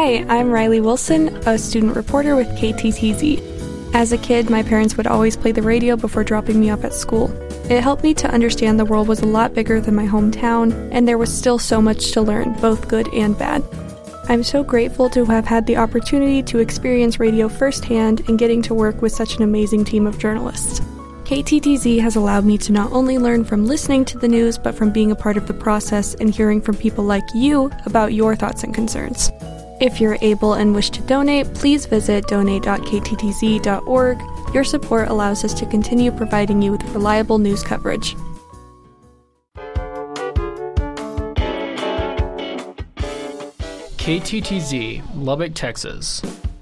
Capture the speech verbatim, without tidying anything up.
Hi, I'm Riley Wilson, a student reporter with K T T Z. As a kid, my parents would always play the radio before dropping me off at school. It helped me to understand the world was a lot bigger than my hometown, and there was still so much to learn, both good and bad. I'm so grateful to have had the opportunity to experience radio firsthand and getting to work with such an amazing team of journalists. K T T Z has allowed me to not only learn from listening to the news, but from being a part of the process and hearing from people like you about your thoughts and concerns. If you're able and wish to donate, please visit donate dot k t t z dot org. Your support allows us to continue providing you with reliable news coverage. K T T Z, Lubbock, Texas.